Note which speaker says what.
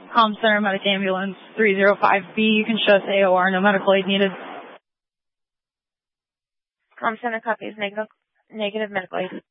Speaker 1: Comm Center Medic Ambulance 305B. You can show us AOR, no medical aid needed.
Speaker 2: Comm Center copies negative medical aid.